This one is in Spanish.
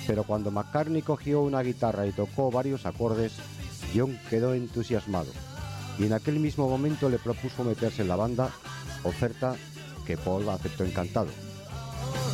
Pero cuando McCartney cogió una guitarra y tocó varios acordes, John quedó entusiasmado y en aquel mismo momento le propuso meterse en la banda, oferta que Paul aceptó encantado.